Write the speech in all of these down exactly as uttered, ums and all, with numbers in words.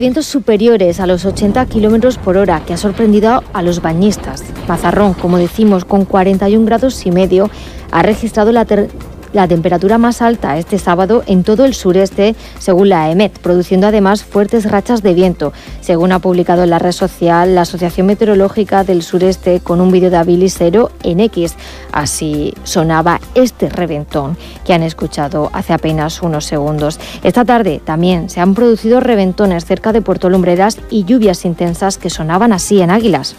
Vientos superiores a los ochenta kilómetros por hora, que ha sorprendido a los bañistas. Mazarrón, como decimos, con cuarenta y un grados y medio, ha registrado la, ter- la temperatura más alta este sábado en todo el sureste, según la EMET, produciendo además fuertes rachas de viento, según ha publicado en la red social la Asociación Meteorológica del Sureste con un vídeo de Abilisero en X. Así sonaba este reventón que han escuchado hace apenas unos segundos. Esta tarde también se han producido reventones cerca de Puerto Lumbreras y lluvias intensas que sonaban así en Águilas.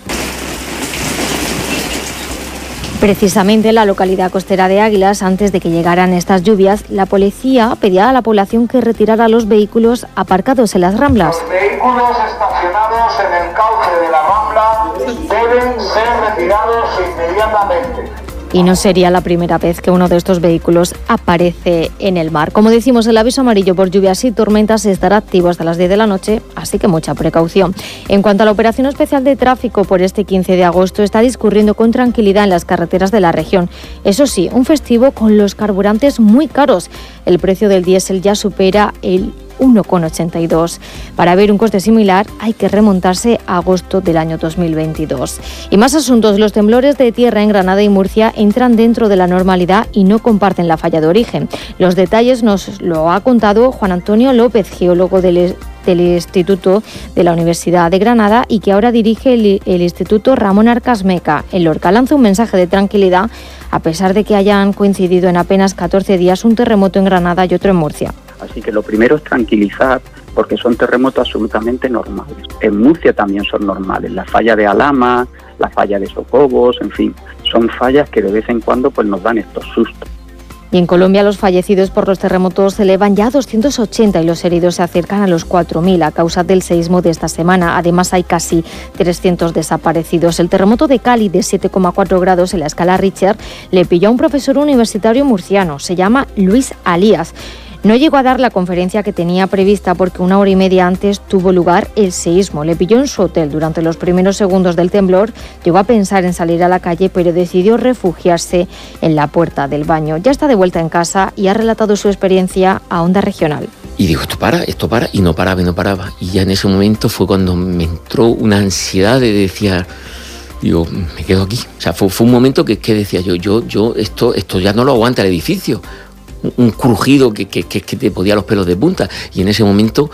Precisamente en la localidad costera de Águilas, antes de que llegaran estas lluvias, la policía pedía a la población que retirara los vehículos aparcados en las ramblas. Los vehículos estacionados en el cauce de la rambla deben ser retirados inmediatamente. Y no sería la primera vez que uno de estos vehículos aparece en el mar. Como decimos, el aviso amarillo por lluvias y tormentas estará activo hasta las diez de la noche, así que mucha precaución. En cuanto a la operación especial de tráfico por este quince de agosto, está discurriendo con tranquilidad en las carreteras de la región. Eso sí, un festivo con los carburantes muy caros. El precio del diésel ya supera el uno coma ochenta y dos. Para ver un coste similar hay que remontarse a agosto del año dos mil veintidós. Y más asuntos. Los temblores de tierra en Granada y Murcia entran dentro de la normalidad y no comparten la falla de origen. Los detalles nos lo ha contado Juan Antonio López, geólogo del del Instituto de la Universidad de Granada y que ahora dirige el, el Instituto Ramón Arcas Meca. En Lorca lanza un mensaje de tranquilidad a pesar de que hayan coincidido en apenas catorce días un terremoto en Granada y otro en Murcia. Así que lo primero es tranquilizar, porque son terremotos absolutamente normales. En Murcia también son normales, la falla de Alhama, la falla de Socobos, en fin, son fallas que de vez en cuando pues nos dan estos sustos. Y en Colombia los fallecidos por los terremotos se elevan ya a doscientos ochenta y los heridos se acercan a los cuatro mil a causa del seísmo de esta semana. Además hay casi trescientos desaparecidos. El terremoto de Cali de siete coma cuatro grados en la escala Richter le pilló a un profesor universitario murciano. Se llama Luis Alías. No llegó a dar la conferencia que tenía prevista porque una hora y media antes tuvo lugar el seísmo. Le pilló en su hotel durante los primeros segundos del temblor. Llegó a pensar en salir a la calle, pero decidió refugiarse en la puerta del baño. Ya está de vuelta en casa y ha relatado su experiencia a Onda Regional. Y digo, esto para, esto para, y no paraba, y no paraba. Y ya en ese momento fue cuando me entró una ansiedad de decir, digo, me quedo aquí. O sea, fue, fue un momento que, que decía yo, yo, yo, esto, esto ya no lo aguanta el edificio. Un crujido que, que, que te ponía los pelos de punta. Y en ese momento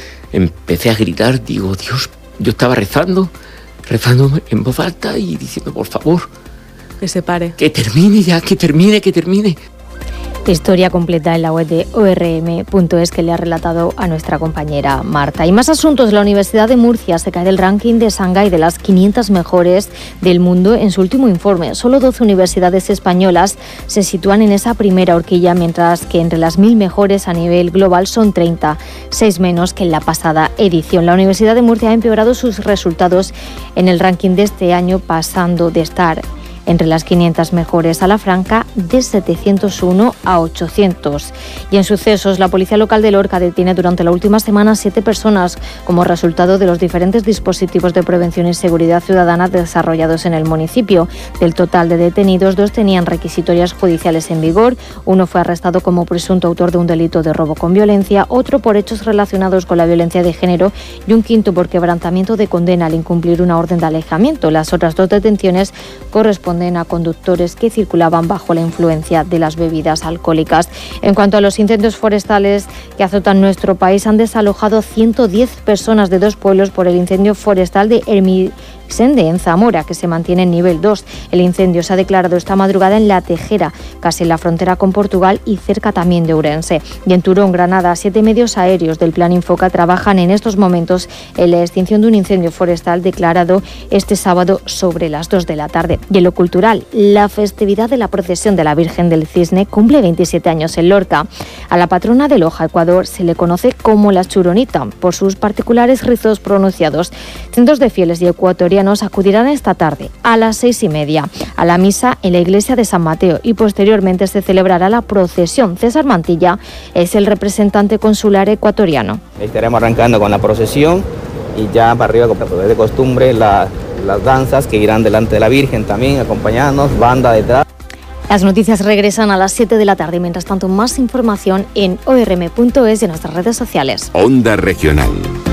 empecé a gritar, digo, Dios, yo estaba rezando, rezando en voz alta y diciendo, por favor, que se pare. Que termine ya, que termine, que termine. Historia completa en la web de o erre eme punto es que le ha relatado a nuestra compañera Marta. Y más asuntos. La Universidad de Murcia se cae del ranking de Shanghái de las quinientas mejores del mundo en su último informe. Solo doce universidades españolas se sitúan en esa primera horquilla, mientras que entre las mil mejores a nivel global son treinta, seis menos que en la pasada edición. La Universidad de Murcia ha empeorado sus resultados en el ranking de este año, pasando de estar entre las quinientas mejores a la franca de setecientos uno a ochocientos. Y en sucesos, la policía local de Lorca detiene durante la última semana a siete personas como resultado de los diferentes dispositivos de prevención y seguridad ciudadana desarrollados en el municipio. Del total de detenidos, dos tenían requisitorias judiciales en vigor, uno fue arrestado como presunto autor de un delito de robo con violencia, otro por hechos relacionados con la violencia de género y un quinto por quebrantamiento de condena al incumplir una orden de alejamiento. Las otras dos detenciones corresponden a conductores que circulaban bajo la influencia de las bebidas alcohólicas. En cuanto a los incendios forestales que azotan nuestro país, han desalojado ciento diez personas de dos pueblos por el incendio forestal de Hermisende, en Zamora, que se mantiene en nivel dos. El incendio se ha declarado esta madrugada en La Tejera, casi en la frontera con Portugal y cerca también de Ourense. Y en Turón, Granada, siete medios aéreos del Plan Infoca trabajan en estos momentos en la extinción de un incendio forestal declarado este sábado sobre las dos de la tarde. Y en lo cultural, la festividad de la procesión de la Virgen del Cisne cumple veintisiete años en Lorca. A la patrona de Loja, Ecuador, se le conoce como la Churonita por sus particulares rizos pronunciados. Cientos de fieles y ecuatorianos acudirán esta tarde a las seis y media a la misa en la iglesia de San Mateo y posteriormente se celebrará la procesión. César Mantilla es el representante consular ecuatoriano. Estaremos arrancando con la procesión y ya para arriba, como de costumbre, la, las danzas que irán delante de la Virgen también, acompañándonos, banda detrás. Las noticias regresan a las siete de la tarde. Mientras tanto, más información en o erre eme punto es y en nuestras redes sociales. Onda Regional.